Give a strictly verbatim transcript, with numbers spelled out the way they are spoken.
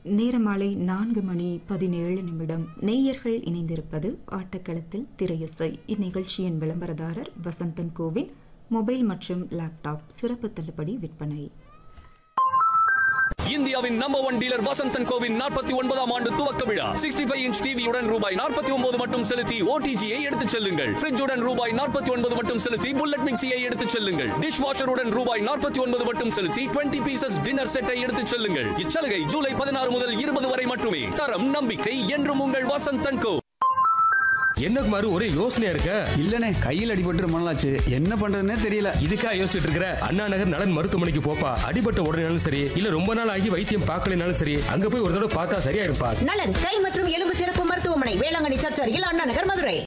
நேரம் மாலை நான்கு மணி பதினேழு நிமிடம். நேயர்கள் இணைந்திருப்பது ஆட்டக்களத்தில் திரையிசை. இந்நிகழ்ச்சியின் விளம்பரதாரர் வசந்தன் கோவின் மொபைல் மற்றும் லேப்டாப் சிறப்பு தள்ளுபடி விற்பனை. இந்தியாவின் number one dealer Vasanthan CoWIN நாற்பத்தி ஒன்பதாம் ஆண்டு துவக்க விழா. சிக்ஸ்டி ஃபைவ் இன்ச் டிவியுடன் ரூபாய் நாற்பத்தி ஒன்பது மட்டும் செலுத்தி ஓடிஜியை எடுத்துச் செல்லுங்கள். ஃப்ரிட்ஜுடன் ரூபாய் நாற்பத்தி ஒன்பது மட்டும் செலுத்தி புல்லட் மிக்சியை எடுத்துச் செல்லுங்கள். டிஷ் வாஷருடன் ரூபாய் நாற்பத்தி ஒன்பது மட்டும் செலுத்தி டுவெண்ட்டி பீசஸ் டின்னர் செட்டை எடுத்துச் செல்லுங்கள். இச்சலுகை ஜூலை பதினாறு முதல் இருபது வரை மட்டுமே. தரம் நம்பிக்கை என்றும் உங்கள் வசந்தன் கோ. என்ன குமாரு ஒரே யோசனையா இருக்க? இல்லனே, கையில் அடிபட்டு ரொம்ப நாளாச்சு, என்ன பண்றதுன்னே தெரியல. இதுக்கா யோசிச்சுட்டு இருக்கிற? அண்ணா நகர் நலன் மருத்துவமனைக்கு போப்பா. அடிபட்ட உடனேனாலும் சரி, இல்ல ரொம்ப நாள் ஆகி வைத்தியம் பார்க்கலனாலும் சரி, அங்க போய் ஒரு தடவை பார்த்தா சரியா இருப்பா. நலன் கை மற்றும் எலும்பு சிறப்பு மருத்துவமனை, வேளாங்கண்ணி சர்ச் அருகில், அண்ணா நகர், மதுரை.